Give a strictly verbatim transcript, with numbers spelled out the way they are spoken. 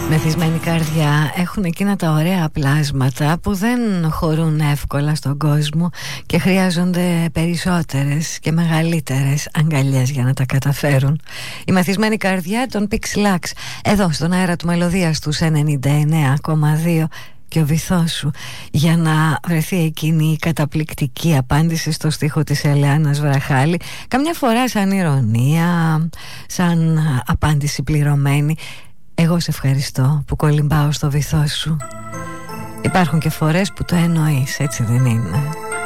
Μεθυσμένη καρδιά έχουν εκείνα τα ωραία πλάσματα που δεν χωρούν εύκολα στον κόσμο και χρειάζονται περισσότερες και μεγαλύτερες αγκαλιές για να τα καταφέρουν. Η μεθυσμένη καρδιά των Pixlax, εδώ στον αέρα του Μελωδίας τους ενενήντα εννέα κόμμα δύο, και ο βυθός σου, για να βρεθεί εκείνη η καταπληκτική απάντηση στο στίχο της Ελεάνας Βραχάλη, καμιά φορά σαν ηρωνία, σαν απάντηση πληρωμένη. Εγώ σε ευχαριστώ που κολυμπάω στο βυθό σου. Υπάρχουν και φορές που το εννοείς, έτσι δεν είναι?